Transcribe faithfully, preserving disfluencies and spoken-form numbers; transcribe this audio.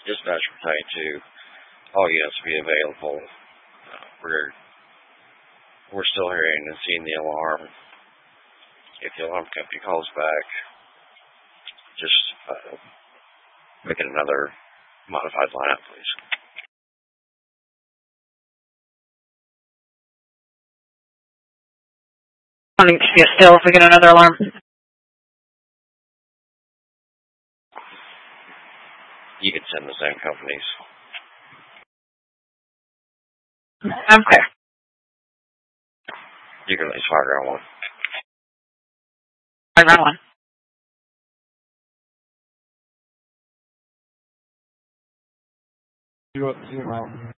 Dispatch pertain to all units be available. Uh, we're we're still hearing and seeing the alarm. If the alarm company calls back, just uh, make it another modified lineup, please. Wanting to get still if we get another alarm. You can send the same companies. Okay. You can at least fire on one. Fire on one. You up to see him out.